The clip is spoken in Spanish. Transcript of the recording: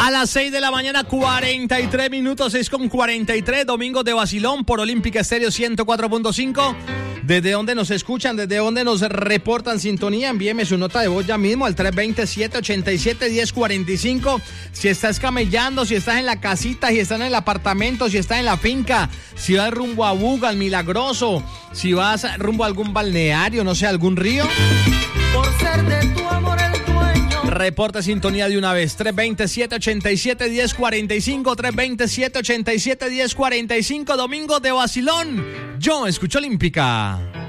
A las 6 de la mañana, 43 minutos, 6:43, Domingo de Vacilón por Olímpica Estéreo 104.5. ¿Desde dónde nos escuchan? ¿Desde dónde nos reportan sintonía? Envíeme su nota de voz ya mismo al 320-787-1045. Si estás camellando, si estás en la casita, si estás en el apartamento, si estás en la finca, si vas rumbo a Buga, al Milagroso, si vas rumbo a algún balneario, no sé, algún río. Por ser de tu amor el dueño. Reporta sintonía de una vez, 320-787-1045, 320-787-1045, Domingo de Vacilón. Yo escucho Olímpica.